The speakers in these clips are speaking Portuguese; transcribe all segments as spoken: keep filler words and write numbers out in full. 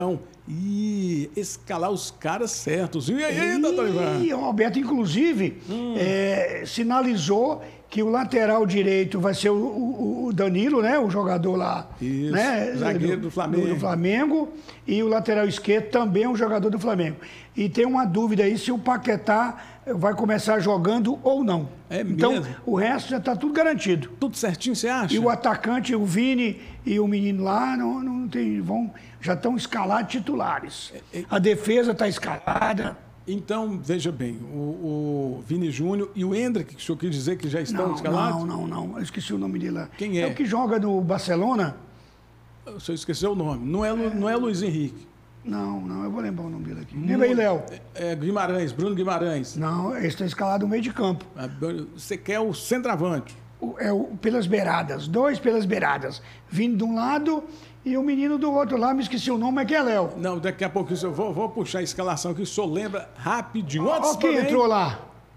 e escalar os caras certos. E aí, doutor Ivan? E o Roberto, inclusive, hum. é, sinalizou que o lateral direito vai ser o, o, o Danilo, né? O jogador lá. Isso, né? zagueiro do, do Flamengo. Do, do Flamengo. E o lateral esquerdo também é um jogador do Flamengo. E tem uma dúvida aí se o Paquetá vai começar jogando ou não. É então, mesmo? O resto já está tudo garantido. Tudo certinho, você acha? E o atacante, o Vini e o menino lá, não, não tem, vão, já estão escalados titulares. É, é... A defesa está escalada. Então, veja bem, o, o Vini Júnior e o Hendrick, que o senhor quis dizer que já estão não, escalados? Não, não, não. Eu esqueci o nome dele lá. Quem é? É o que joga no Barcelona. O senhor esqueceu o nome. Não é, é... Não é Luiz Henrique. Não, não, eu vou lembrar o nome dele aqui. Lembra aí, Léo? É Guimarães, Bruno Guimarães. Não, esse está escalado no meio de campo. Você quer o centroavante? O, é o pelas beiradas, dois pelas beiradas. Vindo de um lado e o menino do outro lá, me esqueci o nome, mas que é Léo. Não, daqui a pouco eu vou, vou puxar a escalação que o senhor lembra rapidinho. Olha quem entrou lá.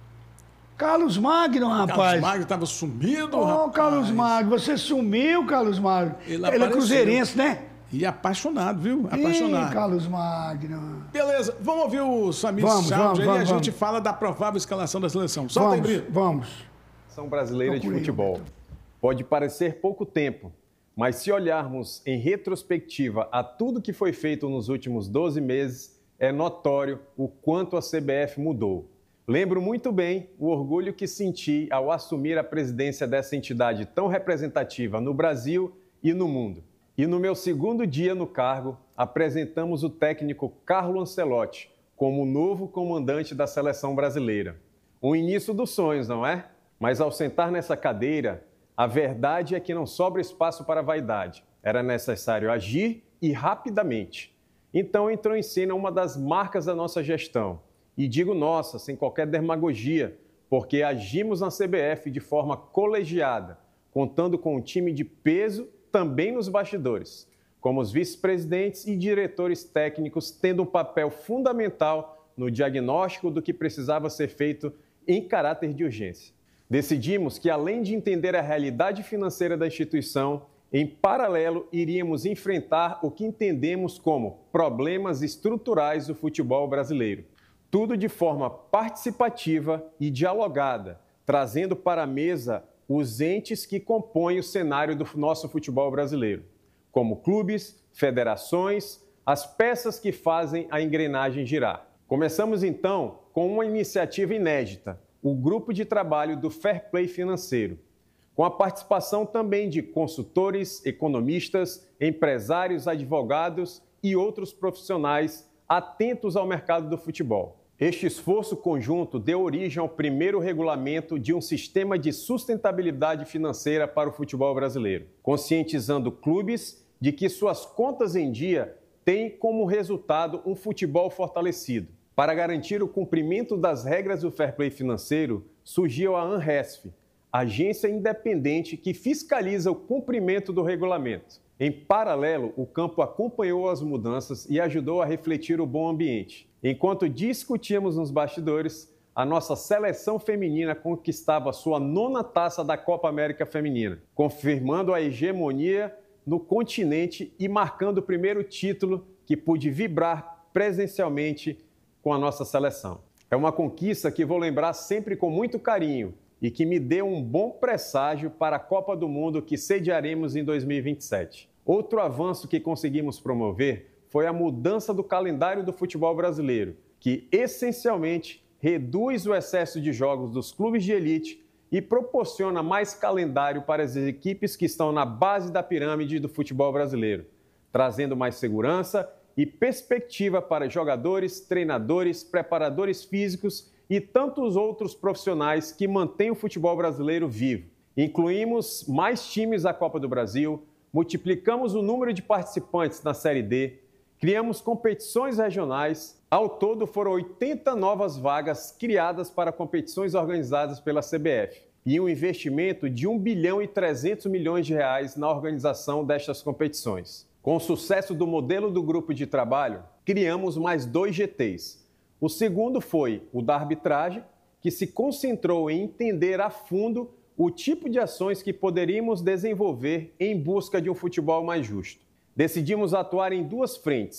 Carlos Magno, rapaz. Carlos Magno estava sumido, Ô, rapaz. oh, Carlos Magno, você sumiu, Carlos Magno. Ele, Ele é cruzeirense, né? E apaixonado, viu? Apaixonado. Ih, Carlos Magno. Beleza, vamos ouvir o Samir vamos, Sound aí vamos, e a vamos. gente fala da provável escalação da seleção. Solta vamos, aí, Brito. Vamos. Seleção brasileira de futebol. Pode parecer pouco tempo, mas se olharmos em retrospectiva a tudo que foi feito nos últimos doze meses, é notório o quanto a C B F mudou. Lembro muito bem o orgulho que senti ao assumir a presidência dessa entidade tão representativa no Brasil e no mundo. E no meu segundo dia no cargo, apresentamos o técnico Carlo Ancelotti como o novo comandante da seleção brasileira. Um início dos sonhos, não é? Mas ao sentar nessa cadeira, a verdade é que não sobra espaço para vaidade. Era necessário agir e rapidamente. Então entrou em cena uma das marcas da nossa gestão. E digo nossa, sem qualquer demagogia, porque agimos na C B F de forma colegiada, contando com um time de peso também nos bastidores, como os vice-presidentes e diretores técnicos tendo um papel fundamental no diagnóstico do que precisava ser feito em caráter de urgência. Decidimos que, além de entender a realidade financeira da instituição, em paralelo iríamos enfrentar o que entendemos como problemas estruturais do futebol brasileiro. Tudo de forma participativa e dialogada, trazendo para a mesa os entes que compõem o cenário do nosso futebol brasileiro, como clubes, federações, as peças que fazem a engrenagem girar. Começamos então com uma iniciativa inédita, o Grupo de Trabalho do Fair Play Financeiro, com a participação também de consultores, economistas, empresários, advogados e outros profissionais atentos ao mercado do futebol. Este esforço conjunto deu origem ao primeiro regulamento de um sistema de sustentabilidade financeira para o futebol brasileiro, conscientizando clubes de que suas contas em dia têm como resultado um futebol fortalecido. Para garantir o cumprimento das regras do fair play financeiro, surgiu a ANRESF, agência independente que fiscaliza o cumprimento do regulamento. Em paralelo, o campo acompanhou as mudanças e ajudou a refletir o bom ambiente. Enquanto discutíamos nos bastidores, a nossa seleção feminina conquistava sua nona taça da Copa América Feminina, confirmando a hegemonia no continente e marcando o primeiro título que pude vibrar presencialmente com a nossa seleção. É uma conquista que vou lembrar sempre com muito carinho e que me deu um bom presságio para a Copa do Mundo que sediaremos em dois mil e vinte e sete. Outro avanço que conseguimos promover foi a mudança do calendário do futebol brasileiro, que essencialmente reduz o excesso de jogos dos clubes de elite e proporciona mais calendário para as equipes que estão na base da pirâmide do futebol brasileiro, trazendo mais segurança e perspectiva para jogadores, treinadores, preparadores físicos e tantos outros profissionais que mantêm o futebol brasileiro vivo. Incluímos mais times da Copa do Brasil, multiplicamos o número de participantes na Série D, criamos competições regionais. Ao todo, foram oitenta novas vagas criadas para competições organizadas pela C B F e um investimento de um bilhão e trezentos milhões de reais na organização destas competições. Com o sucesso do modelo do grupo de trabalho, criamos mais dois G Tês. O segundo foi o da arbitragem, que se concentrou em entender a fundo o tipo de ações que poderíamos desenvolver em busca de um futebol mais justo. Decidimos atuar em duas frentes,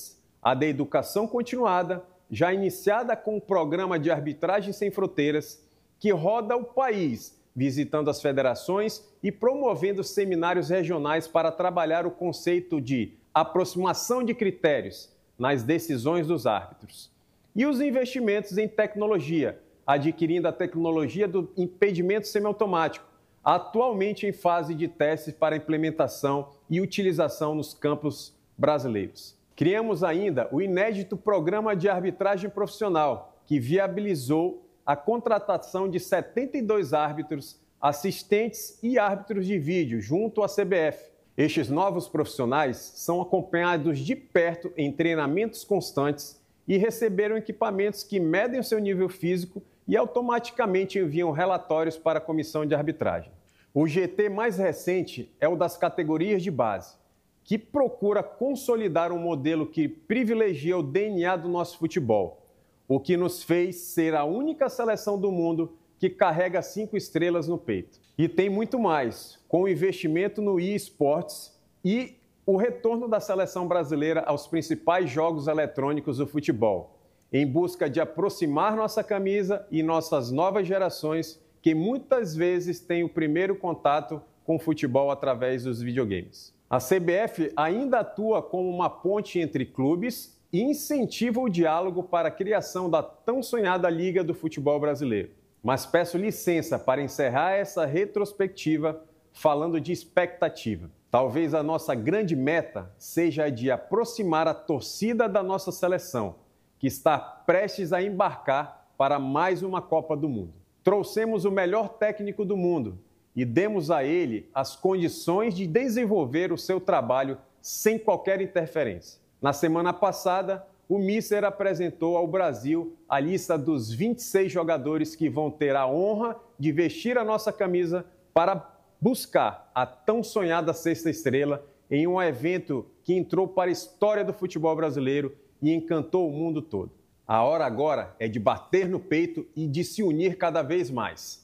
a da educação continuada, já iniciada com o programa de Arbitragem Sem Fronteiras, que roda o país, visitando as federações e promovendo seminários regionais para trabalhar o conceito de aproximação de critérios nas decisões dos árbitros. E os investimentos em tecnologia, adquirindo a tecnologia do impedimento semiautomático, atualmente em fase de testes para implementação e utilização nos campos brasileiros. Criamos ainda o inédito Programa de Arbitragem Profissional, que viabilizou a contratação de setenta e dois árbitros, assistentes e árbitros de vídeo junto à C B F. Estes novos profissionais são acompanhados de perto em treinamentos constantes e receberam equipamentos que medem o seu nível físico e automaticamente enviam relatórios para a comissão de arbitragem. O G T mais recente é o das categorias de base, que procura consolidar um modelo que privilegia o D N A do nosso futebol, o que nos fez ser a única seleção do mundo que carrega cinco estrelas no peito. E tem muito mais, com o investimento no eSports e o retorno da seleção brasileira aos principais jogos eletrônicos do futebol, em busca de aproximar nossa camisa e nossas novas gerações, que muitas vezes têm o primeiro contato com o futebol através dos videogames. A C B F ainda atua como uma ponte entre clubes e incentiva o diálogo para a criação da tão sonhada Liga do Futebol Brasileiro. Mas peço licença para encerrar essa retrospectiva falando de expectativa. Talvez a nossa grande meta seja a de aproximar a torcida da nossa seleção, que está prestes a embarcar para mais uma Copa do Mundo. Trouxemos o melhor técnico do mundo e demos a ele as condições de desenvolver o seu trabalho sem qualquer interferência. Na semana passada, o Míster apresentou ao Brasil a lista dos vinte e seis jogadores que vão ter a honra de vestir a nossa camisa para buscar a tão sonhada sexta estrela em um evento que entrou para a história do futebol brasileiro e encantou o mundo todo. A hora agora é de bater no peito e de se unir cada vez mais.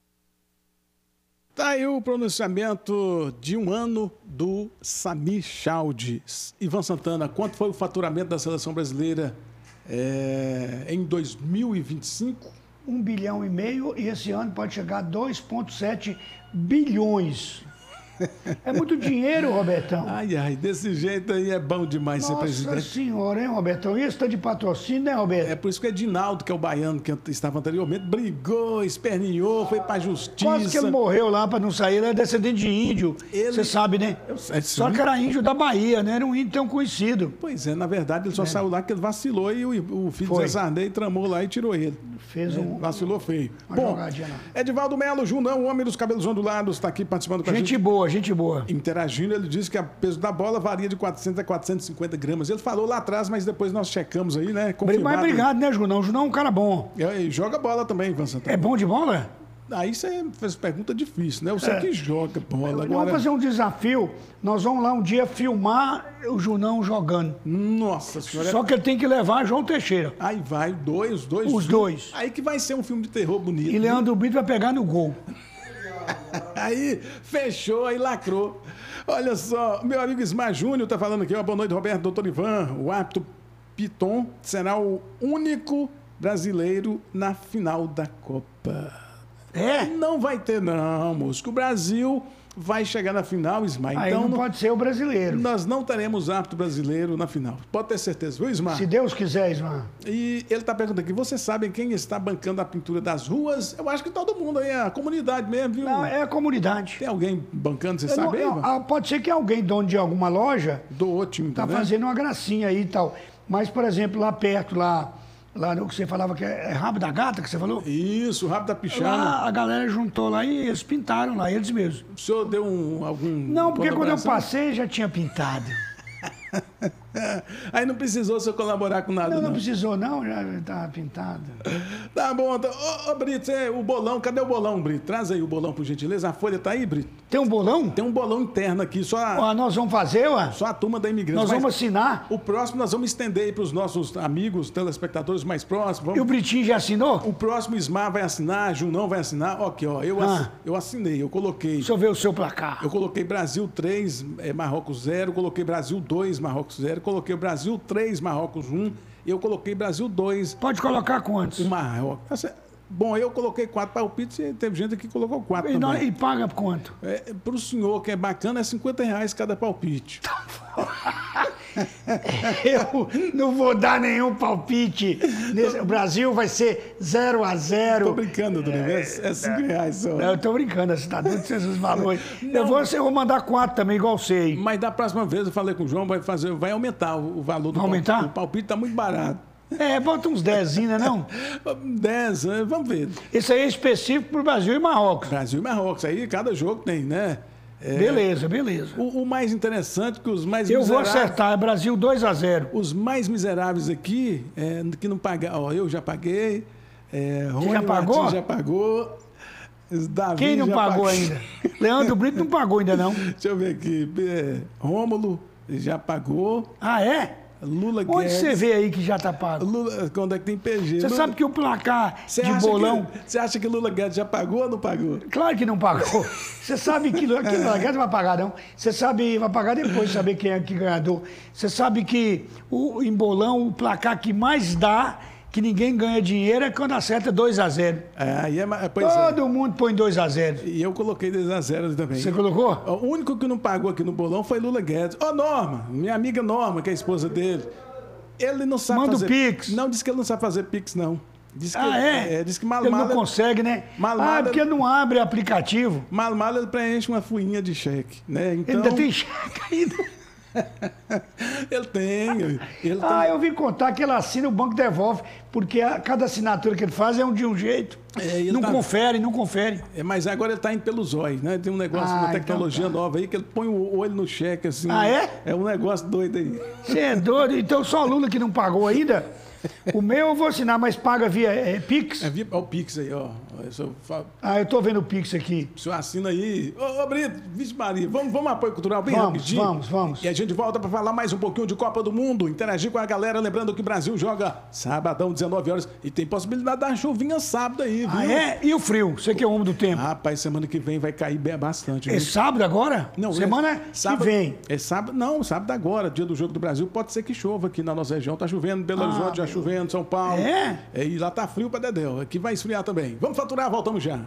Tá aí o pronunciamento de um ano do Samir Chaldes. Ivan Santana, quanto foi o faturamento da seleção brasileira é, em dois mil e vinte e cinco? Um bilhão e meio e esse ano pode chegar a dois vírgula sete bilhões. É muito dinheiro, Robertão. Ai, ai, desse jeito aí é bom demais ser presidente. Nossa senhora, hein, Robertão? E esse tá de patrocínio, né, Roberto? É por isso que o Edinaldo, que é o baiano que estava anteriormente, brigou, esperneou, foi pra justiça. Quase que ele morreu lá pra não sair, ele é descendente de índio. Você ele... sabe, né? Eu... Só que era índio da Bahia, né? Era um índio tão conhecido. Pois é, na verdade, ele só é. saiu lá porque ele vacilou e o, o filho de Zé Sarney tramou lá e tirou ele. Fez um... É, vacilou feio. Uma Bom, jogadinha lá. Edivaldo Melo, Junão, o homem dos cabelos ondulados, está aqui participando com a gente. Gente boa, gente boa. Interagindo, ele disse que o peso da bola varia de quatrocentos a quatrocentos e cinquenta gramas. Ele falou lá atrás, mas depois nós checamos aí, né? Confirmado. Mas obrigado, né, Junão? O Junão é um cara bom. E joga bola também, Ivan Santana. É bom de bola? Aí você fez pergunta difícil, né? Você é. que joga bola. Agora... Vamos fazer um desafio. Nós vamos lá um dia filmar o Junão jogando. Nossa senhora. Só que ele tem que levar João Teixeira. Aí vai, dois, os dois. Os dois. Aí que vai ser um filme de terror bonito. E Leandro Brito vai pegar no gol. Aí fechou, aí lacrou. Olha só, meu amigo Ismar Júnior está falando aqui, ó, boa noite, Roberto, doutor Ivan. O árbitro Piton será o único brasileiro na final da Copa. É? Não vai ter, não, moço. Que o Brasil vai chegar na final, Ismar. Aí então, não pode ser o brasileiro. Nós não teremos árbitro brasileiro na final. Pode ter certeza, viu, Ismar? Se Deus quiser, Ismar. E ele está perguntando aqui, vocês sabem quem está bancando a pintura das ruas? Eu acho que todo mundo aí, a comunidade mesmo, viu? Não, é a comunidade. Tem alguém bancando, você eu sabe não, aí, eu, Pode ser que alguém, dono de alguma loja, do ótimo, está né? fazendo uma gracinha aí e tal. Mas, por exemplo, lá perto, lá... Lá no que você falava que é rabo da gata, que você falou? Isso, rabo da pichana. Lá, a galera juntou lá e eles pintaram lá, eles mesmos. O senhor deu um, algum... Não, porque quando eu passei já tinha pintado. Aí não precisou o senhor colaborar com nada, não? Não, não precisou não, já estava pintado. Tá bom, então. Ô, ô Brito, é, o bolão, cadê o bolão, Brito? Traz aí o bolão, por gentileza. A folha tá aí, Brito? Tem um bolão? Tem um bolão interno aqui, só a... Ó, nós vamos fazer, ué? Só a turma da imigrante. Nós vamos assinar? O próximo nós vamos estender aí para os nossos amigos, telespectadores mais próximos. Vamos... E o Britinho já assinou? O próximo Ismar vai assinar, Junão vai assinar. Aqui, ó, eu, ah. ass... eu assinei, eu coloquei... Deixa eu ver o seu placar. Eu coloquei Brasil três, é, Marrocos zero, coloquei Brasil dois, Marrocos Marrocos zero. Coloquei o Brasil três, Marrocos um. E eu coloquei Brasil dois. Pode colocar quantos? O Marrocos. Bom, eu coloquei quatro palpites e teve gente aqui que colocou quatro e, também. não, e paga quanto? É, para o senhor, que é bacana, é cinquenta reais cada palpite. Eu não vou dar nenhum palpite. Nesse, o Brasil vai ser zero a zero. Tô brincando, Dona é, é cinco reais só. Eu tô brincando, você tá doido com esses valores. Eu vou, eu vou mandar quatro também, igual sei. Mas da próxima vez eu falei com o João, vai, fazer, vai aumentar o, o valor do vai aumentar? palpite. O palpite tá muito barato. É, bota uns dez, né, não? dez, vamos ver. Esse aí é específico pro Brasil e Marrocos. Brasil e Marrocos, aí cada jogo tem, né? É, beleza, beleza. O, o mais interessante que os mais Eu miseráveis... vou acertar, é Brasil dois a zero. Os mais miseráveis aqui, é, que não pagaram... Ó, eu já paguei. É, Você já pagou? Martins já pagou. Davi Quem não já pagou pagou. ainda? Leandro Brito não pagou ainda, não. Deixa eu ver aqui. É, Rômulo já pagou. Ah, é? Lula Onde Guedes. você vê aí que já tá pago? Lula, quando é que tem P G? Você Lula... sabe que o placar Cê de bolão... Você acha que Lula Guedes já pagou ou não pagou? Claro que não pagou. Você sabe que, que Lula Guedes vai pagar, não. Você sabe, vai pagar depois de saber quem é que ganhador. Você sabe que o, em bolão o placar que mais dá, que ninguém ganha dinheiro, é quando acerta dois a zero. É, aí é, pois Todo é. mundo põe dois a zero. E eu coloquei dois a zero também. Você colocou? O único que não pagou aqui no bolão foi Lula Guedes. Ô, Norma, minha amiga Norma, que é a esposa dele. Ele não sabe Manda fazer... o Pix. Não, disse que ele não sabe fazer Pix, não. Diz que, ah, é? é diz que mal, ele mal não consegue, né? Mal, ah, mal, porque não abre aplicativo. Mal, mal ele preenche uma fuinha de cheque, né? Então... Ele ainda tem cheque ainda. ele tem. Ele ah, tem... eu vi contar que ele assina, o banco devolve, porque a, cada assinatura que ele faz é um de um jeito. É, não tá... confere, não confere. É, mas agora ele está indo pelos olhos, né? Tem um negócio, ah, uma tecnologia então tá. nova aí, que ele põe o olho no cheque, assim. Ah, é? É um negócio doido aí. Você é doido? Então só o Lula que não pagou ainda? O meu eu vou assinar, mas paga via é, Pix? É via ó, o Pix aí, ó. Eu falo... Ah, eu tô vendo o Pix aqui. O senhor assina aí. Ô, ô Brito, Vixe Maria, vamos, vamos apoio cultural bem vamos, rapidinho? Vamos, vamos. E a gente volta para falar mais um pouquinho de Copa do Mundo, interagir com a galera, lembrando que o Brasil joga sabadão, dezenove horas, e tem possibilidade da chuvinha sábado aí, viu? Ah, é? E o frio? Você que é o homem do tempo. Rapaz, semana que vem vai cair bem bastante. É viu? sábado agora? Não, semana é sábado, que vem. É sábado, não, sábado agora, dia do Jogo do Brasil, pode ser que chova aqui na nossa região, tá chovendo, Belo Horizonte ah, já chovendo, São Paulo. É? é? E lá tá frio pra dedéu, aqui vai esfriar também. Vamos faturar, voltamos já.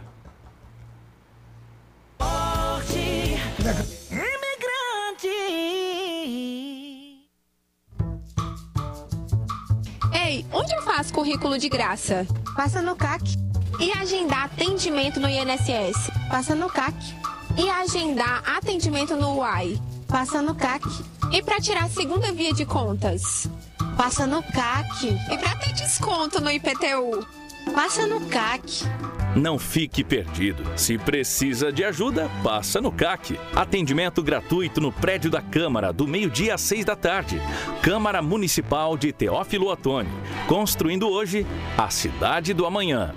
Ei, onde eu faço currículo de graça? Passa no C A C. E agendar atendimento no I N S S? Passa no C A C. E agendar atendimento no U A I? Passa no C A C. E para tirar a segunda via de contas? Passa no C A C. E para ter desconto no I P T U? Passa no C A C. Não fique perdido. Se precisa de ajuda, passa no C A C. Atendimento gratuito no prédio da Câmara, do meio-dia às seis da tarde. Câmara Municipal de Teófilo Otoni. Construindo hoje a cidade do amanhã.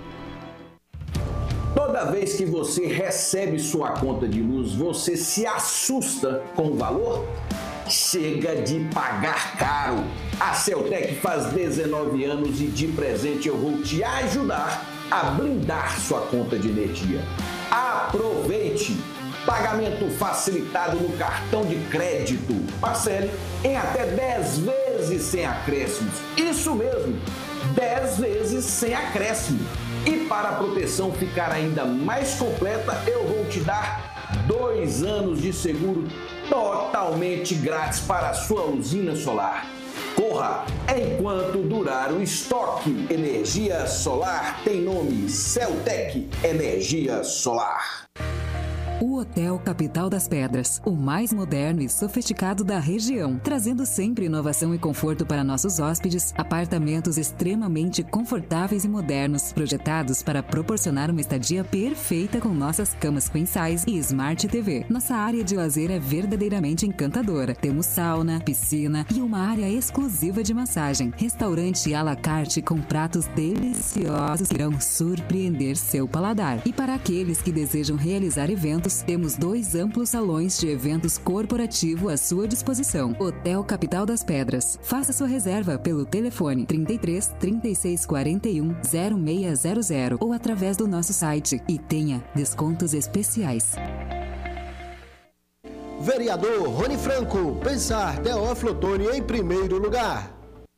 Toda vez que você recebe sua conta de luz, você se assusta com o valor? Chega de pagar caro! A Celtec faz dezenove anos e de presente eu vou te ajudar a blindar sua conta de energia. Aproveite! Pagamento facilitado no cartão de crédito. Parcele em até dez vezes sem acréscimos. Isso mesmo, dez vezes sem acréscimo. E para a proteção ficar ainda mais completa, eu vou te dar dois anos de seguro totalmente grátis para a sua usina solar. Corra enquanto durar o estoque. Energia solar tem nome: Celtec Energia Solar. O Hotel Capital das Pedras, o mais moderno e sofisticado da região, trazendo sempre inovação e conforto para nossos hóspedes, apartamentos extremamente confortáveis e modernos, projetados para proporcionar uma estadia perfeita com nossas camas queen size e Smart T V. Nossa área de lazer é verdadeiramente encantadora. Temos sauna, piscina e uma área exclusiva de massagem. Restaurante à la carte com pratos deliciosos que irão surpreender seu paladar. E para aqueles que desejam realizar eventos, temos dois amplos salões de eventos corporativo à sua disposição. Hotel Capital das Pedras. Faça sua reserva pelo telefone trinta e três, trinta e seis, quarenta e um, zero seis zero zero ou através do nosso site e tenha descontos especiais. Vereador Rony Franco, pensar Teófilo Otoni em primeiro lugar.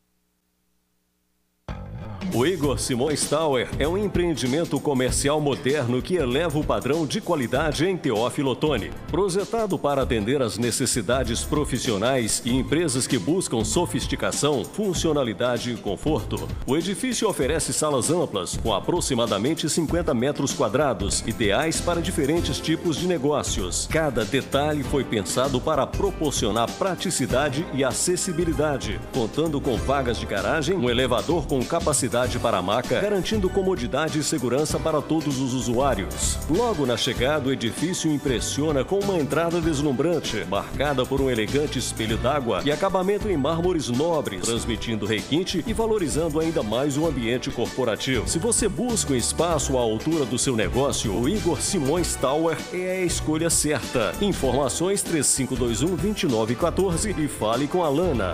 O Igor Simões Tower é um empreendimento comercial moderno que eleva o padrão de qualidade em Teófilo Otoni. Projetado para atender às necessidades profissionais e empresas que buscam sofisticação, funcionalidade e conforto, o edifício oferece salas amplas com aproximadamente cinquenta metros quadrados, ideais para diferentes tipos de negócios. Cada detalhe foi pensado para proporcionar praticidade e acessibilidade, contando com vagas de garagem, um elevador com capacidade para a maca, garantindo comodidade e segurança para todos os usuários. Logo na chegada, o edifício impressiona com uma entrada deslumbrante, marcada por um elegante espelho d'água e acabamento em mármores nobres, transmitindo requinte e valorizando ainda mais o ambiente corporativo. Se você busca um espaço à altura do seu negócio, o Igor Simões Tower é a escolha certa. Informações três cinco dois um, dois nove um quatro e fale com a Lana.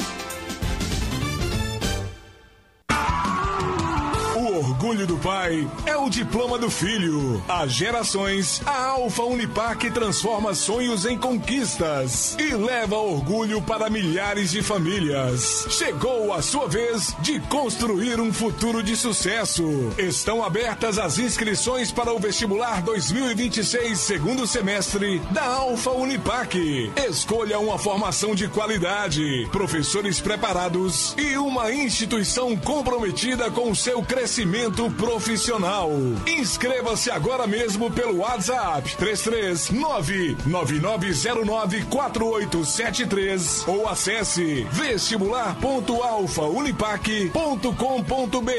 O orgulho do pai é o diploma do filho. Há gerações, a Alfa Unipac transforma sonhos em conquistas e leva orgulho para milhares de famílias. Chegou a sua vez de construir um futuro de sucesso. Estão abertas as inscrições para o vestibular dois mil e vinte e seis, segundo semestre da Alfa Unipac. Escolha uma formação de qualidade, professores preparados e uma instituição comprometida com o seu crescimento profissional. Inscreva-se agora mesmo pelo WhatsApp três três nove, nove nove zero nove, quatro oito sete três ou acesse vestibular ponto alfa unipac ponto com ponto br.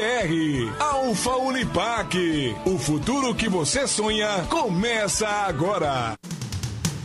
Alfa Unipac, o futuro que você sonha começa agora.